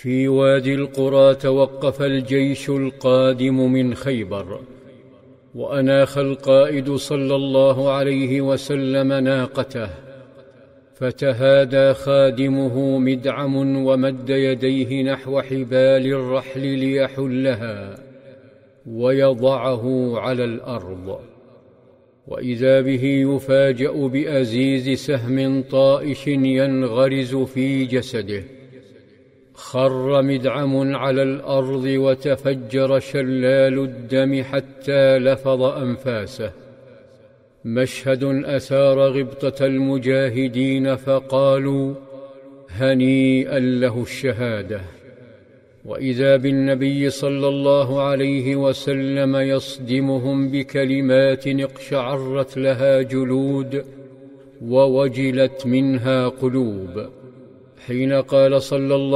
في وادي القرى توقف الجيش القادم من خيبر، وأناخ القائد صلى الله عليه وسلم ناقته، فتهادى خادمه مدعم ومد يديه نحو حبال الرحل ليحلها ويضعه على الأرض، وإذا به يفاجأ بأزيز سهم طائش ينغرز في جسده. خر مدعم على الأرض وتفجر شلال الدم حتى لفظ أنفاسه. مشهد أثار غبطة المجاهدين، فقالوا: هنيئا له الشهادة. وإذا بالنبي صلى الله عليه وسلم يصدمهم بكلمات اقشعرت لها جلود ووجلت منها قلوب، حين قال صلى الله